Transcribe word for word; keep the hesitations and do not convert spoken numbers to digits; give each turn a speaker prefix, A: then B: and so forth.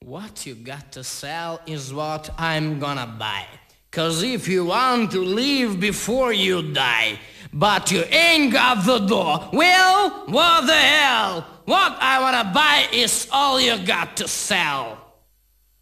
A: What you got to sell is what I'm gonna buy. Cause if you want to leave before you die, but you ain't got the door, well, what the hell? What I wanna buy is all you got to sell.